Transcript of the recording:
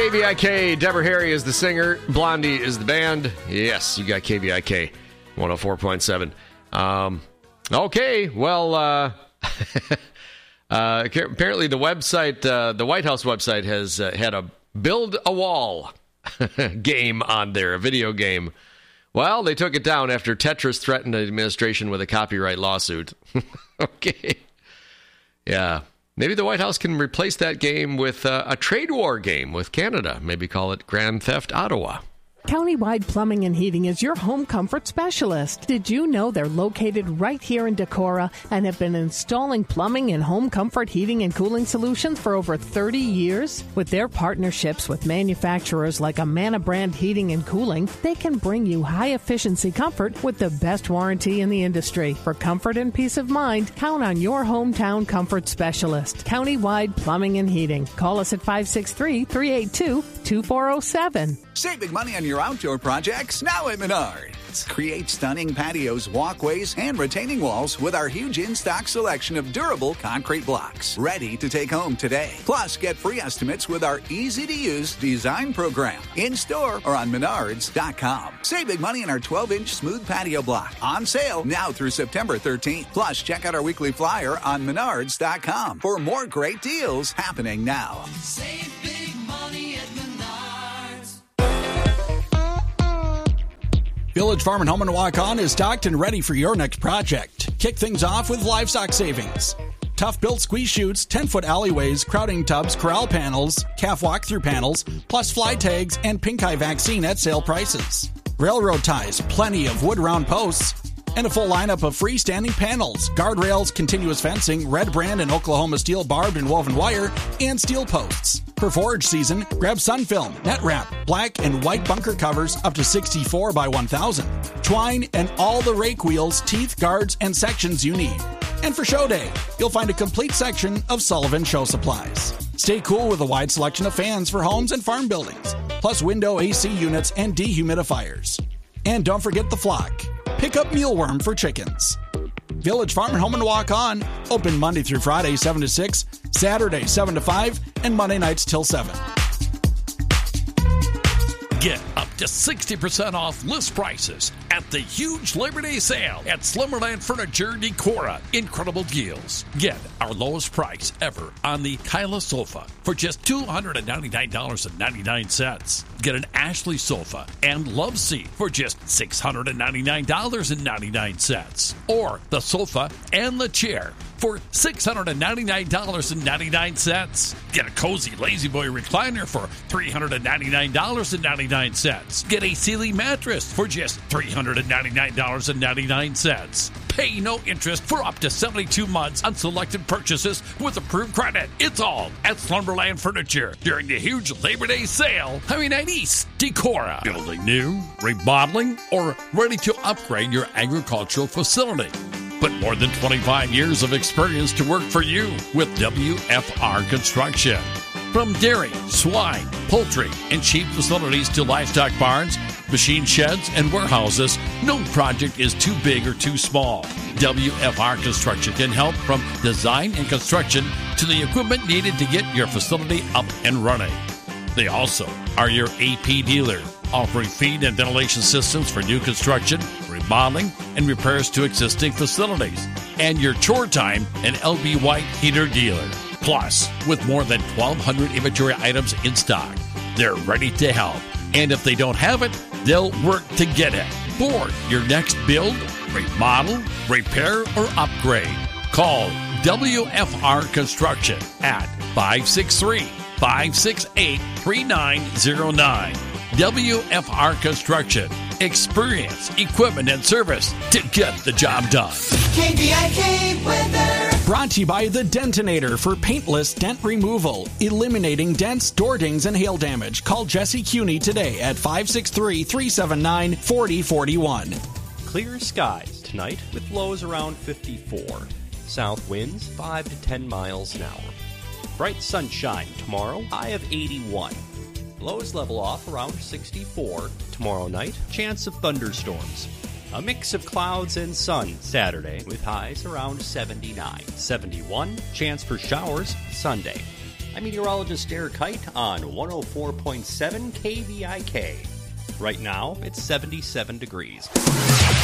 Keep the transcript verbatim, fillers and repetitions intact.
K V I K. Deborah Harry is the singer. Blondie is the band. Yes, you got K V I K one oh four point seven. Um, okay, well, uh, uh, apparently the website, uh, the White House website has uh, had a Build a Wall game on there, a video game. Well, they took it down after Tetris threatened the administration with a copyright lawsuit. Okay. Yeah. Maybe the White House can replace that game with uh, a trade war game with Canada. Maybe call it Grand Theft Ottawa. Countywide Plumbing and Heating is your home comfort specialist. Did you know they're located right here in Decorah and have been installing plumbing and home comfort heating and cooling solutions for over thirty years? With their partnerships with manufacturers like Amana Brand Heating and Cooling, they can bring you high-efficiency comfort with the best warranty in the industry. For comfort and peace of mind, count on your hometown comfort specialist, Countywide Plumbing and Heating. Call us at five six three, three eight two, two four zero seven. Save big money on your outdoor projects now at Menards. Create stunning patios, walkways, and retaining walls with our huge in-stock selection of durable concrete blocks. Ready to take home today. Plus, get free estimates with our easy-to-use design program. In-store or on menards dot com. Save big money on our twelve-inch smooth patio block. On sale now through September thirteenth. Plus, check out our weekly flyer on menards dot com for more great deals happening now. Save big money at Menards. Village Farm and Home and Walk On is stocked and ready for your next project. Kick things off with livestock savings. Tough-built squeeze chutes, ten-foot alleyways, crowding tubs, corral panels, calf walk-through panels, plus fly tags and pink eye vaccine at sale prices. Railroad ties, plenty of wood round posts, and a full lineup of freestanding panels, guardrails, continuous fencing, red brand and Oklahoma steel barbed and woven wire, and steel posts. For forage season, grab Sunfilm, net wrap, black and white bunker covers up to sixty-four by one thousand, twine, and all the rake wheels, teeth, guards, and sections you need. And for show day, you'll find a complete section of Sullivan Show Supplies. Stay cool with a wide selection of fans for homes and farm buildings, plus window A C units and dehumidifiers. And don't forget the flock. Pick up mealworm for chickens. Village Farm and Home and Walk On, open Monday through Friday, seven to six, Saturday, seven to five, and Monday nights till seven. Get up to sixty percent off list prices at the huge Labor Day sale at Slumberland Furniture Decorah. Incredible deals. Get our lowest price ever on the Kyla sofa for just two hundred ninety-nine dollars and ninety-nine cents. Get an Ashley sofa and love seat for just six hundred ninety-nine dollars and ninety-nine cents. Or the sofa and the chair for six hundred ninety-nine dollars and ninety-nine cents. Get a cozy Lazy Boy recliner for three hundred ninety-nine dollars and ninety-nine cents. Get a Sealy mattress for just three hundred ninety-nine dollars and ninety-nine cents. Pay no interest for up to seventy-two months on selected purchases with approved credit. It's all at Slumberland Furniture during the huge Labor Day sale. Highway nine East, Decorah. Building new, remodeling, or ready to upgrade your agricultural facility. But more than twenty-five years of experience to work for you with W F R Construction. From dairy, swine, poultry, and sheep facilities to livestock barns, machine sheds, and warehouses, no project is too big or too small. W F R Construction can help from design and construction to the equipment needed to get your facility up and running. They also are your A P dealer, offering feed and ventilation systems for new construction, remodeling, and repairs to existing facilities. And your Chore Time and L B White heater dealer. Plus, with more than twelve hundred inventory items in stock, they're ready to help. And if they don't have it, they'll work to get it. For your next build, remodel, repair, or upgrade, call W F R Construction at five six three, five six eight, three nine zero nine. W F R Construction. Experience, equipment, and service to get the job done. K V I K weather. Brought to you by the Dentinator for paintless dent removal, eliminating dents, door dings, and hail damage. Call Jesse Cuney today at five six three, three seven nine, four zero four one. Clear skies tonight with lows around fifty-four. South winds five to ten miles an hour. Bright sunshine tomorrow, high of eighty-one. Lows level off around sixty-four. Tomorrow night, chance of thunderstorms. A mix of clouds and sun Saturday with highs around seventy-nine. seventy-one, chance for showers Sunday. I'm meteorologist Eric Kite on one oh four point seven K V I K. Right now, it's seventy-seven degrees.